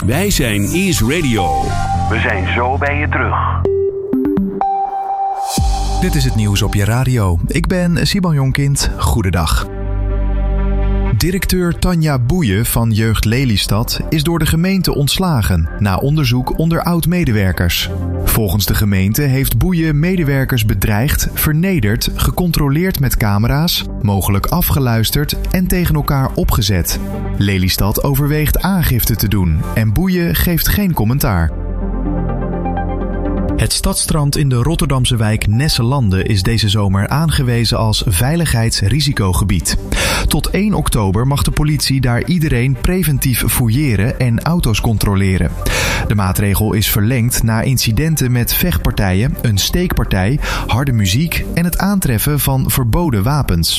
Wij zijn Is Radio. We zijn zo bij je terug. Dit is het nieuws op je radio. Ik ben Siban Jonkind. Goedendag. Directeur Tanja Boeien van Jeugd Lelystad is door de gemeente ontslagen na onderzoek onder oud-medewerkers. Volgens de gemeente heeft Boeien medewerkers bedreigd, vernederd, gecontroleerd met camera's, mogelijk afgeluisterd en tegen elkaar opgezet. Lelystad overweegt aangifte te doen en Boeien geeft geen commentaar. Het stadstrand in de Rotterdamse wijk Nesselande is deze zomer aangewezen als veiligheidsrisicogebied. Tot 1 oktober mag de politie daar iedereen preventief fouilleren en auto's controleren. De maatregel is verlengd na incidenten met vechtpartijen, een steekpartij, harde muziek en het aantreffen van verboden wapens.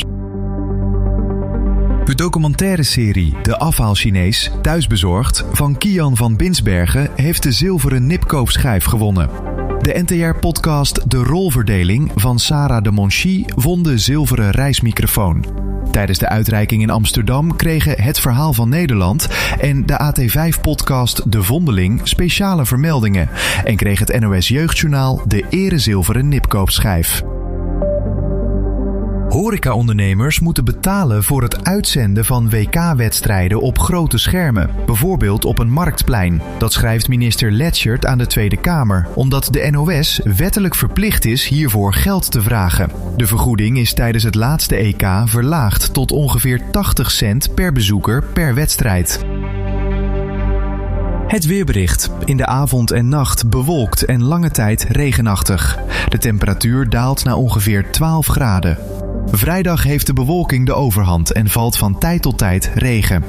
De documentaire-serie De Afhaal-Chinees, thuisbezorgd, van Kian van Binsbergen heeft de zilveren Nipkoop-schijf gewonnen. De NTR-podcast De Rolverdeling van Sarah de Monchy won de zilveren reismicrofoon. Tijdens de uitreiking in Amsterdam kregen Het Verhaal van Nederland en de AT5-podcast De Vondeling speciale vermeldingen en kreeg het NOS Jeugdjournaal de erezilveren Nipkoop-schijf. Horecaondernemers moeten betalen voor het uitzenden van WK-wedstrijden op grote schermen, bijvoorbeeld op een marktplein. Dat schrijft minister Letchert aan de Tweede Kamer, omdat de NOS wettelijk verplicht is hiervoor geld te vragen. De vergoeding is tijdens het laatste EK verlaagd tot ongeveer 80 cent per bezoeker per wedstrijd. Het weerbericht. In de avond en nacht bewolkt en lange tijd regenachtig. De temperatuur daalt naar ongeveer 12 graden. Vrijdag heeft de bewolking de overhand en valt van tijd tot tijd regen.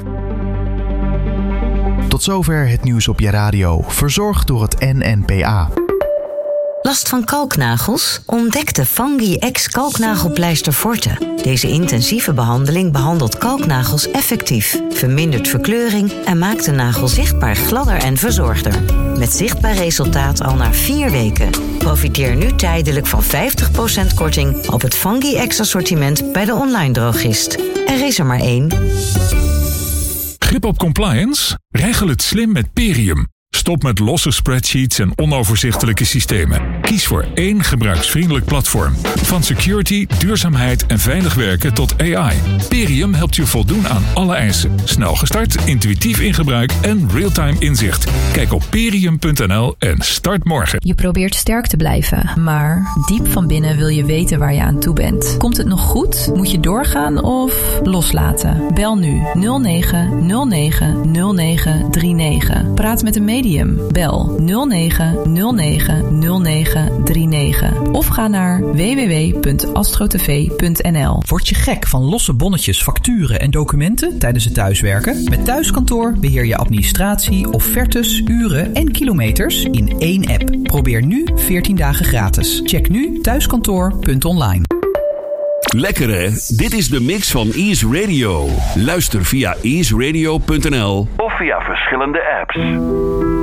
Tot zover het nieuws op je radio, verzorgd door het NNPA. Last van kalknagels? Ontdek de Fungi-X kalknagelpleister Forte. Deze intensieve behandeling behandelt kalknagels effectief, vermindert verkleuring en maakt de nagel zichtbaar gladder en verzorgder. Met zichtbaar resultaat al na 4 weken. Profiteer nu tijdelijk van 50% korting op het Fungi-X assortiment bij de online drogist. Er is er maar 1. Grip op compliance? Regel het slim met Perium. Stop met losse spreadsheets en onoverzichtelijke systemen. Kies voor 1 gebruiksvriendelijk platform. Van security, duurzaamheid en veilig werken tot AI. Perium helpt je voldoen aan alle eisen. Snel gestart, intuïtief in gebruik en real-time inzicht. Kijk op perium.nl en start morgen. Je probeert sterk te blijven, maar diep van binnen wil je weten waar je aan toe bent. Komt het nog goed? Moet je doorgaan of loslaten? Bel nu 0909 0939. Praat met een medium. Bel 09090939 of ga naar www.astrotv.nl. Word je gek van losse bonnetjes, facturen en documenten tijdens het thuiswerken? Met Thuiskantoor beheer je administratie, offertes, uren en kilometers in 1 app. Probeer nu 14 dagen gratis. Check nu thuiskantoor.online. Lekker hè? Dit is de mix van Is Radio. Luister via isradio.nl Of via verschillende apps.